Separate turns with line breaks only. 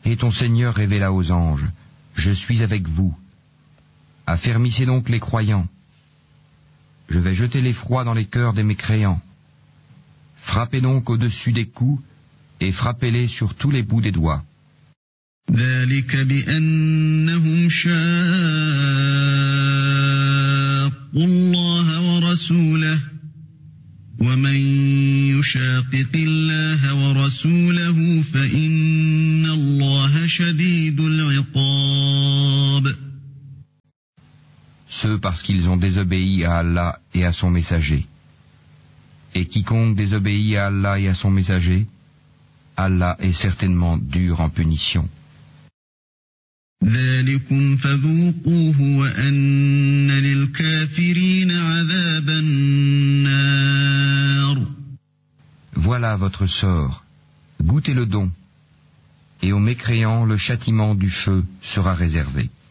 Et ton Seigneur révéla aux anges, je suis avec vous. Affermissez donc les croyants. Je vais jeter l'effroi dans les cœurs des mécréants. Frappez donc au-dessus des coups et frappez-les sur tous les bouts des doigts.
ذلك بأنهم شاقوا الله ورسوله ومن يشاقق الله ورسوله فإن الله شديد العقاب.
Ceux parce qu'ils ont désobéi à Allah et à son messager. Et quiconque désobéit à Allah et à son messager, Allah est certainement dur en punition.
ذلكم فذوقوه وأن للكافرين عذاب النار.
Voilà votre sort. Goûtez le don. Et aux mécréants, le châtiment du feu sera réservé.